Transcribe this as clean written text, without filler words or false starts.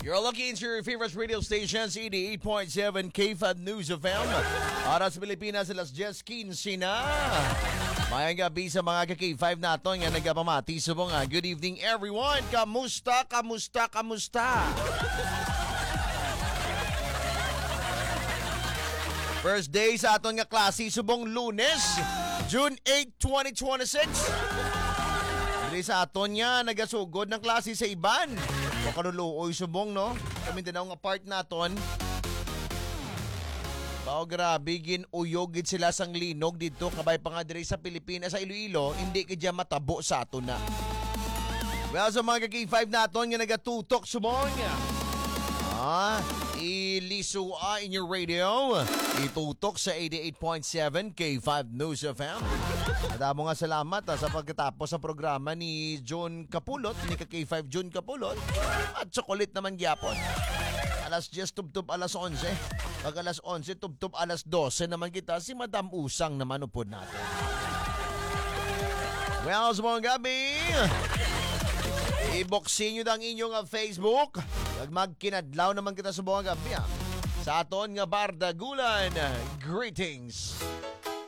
You're looking into your favorite radio stations, 88.7 K5 News FM. Para sa Pilipinas, alas 10:15 na. Mayang gabi sa mga ka-K5 natin nga nagpamati. Subong nga, good evening everyone. Kamusta? First day sa aton nga klase, subong Lunes, June 8, 2026. Dili sa aton nga nagasugod ng klase sa iban. O kanuluoy subong, no? Kami din nga part naton. Bao grabe, ginuyogid sila sang linog dito. Kabay pa nga diri sa Pilipinas, sa Iloilo, hindi kadya matabo sa aton na. Well, sa mga K5 naton nga nagatutok subong. Ilisua in your radio. Itutok sa 88.7 K5 News FM. Madamo nga salamat sa pagkatapos sa programa ni John Capulot, ni K5 John Capulot. At chocolate naman gyapon. Alas 10 tubtub alas 11. Pag alas 11 tubtub alas 12 naman kita si Madam Usang naman upod natin. Well, sa mga gabi, i-boxin nyo ang inyong Facebook. Magkinadlaw naman kita sa buong gabi. Sa aton nga bardagulan, greetings.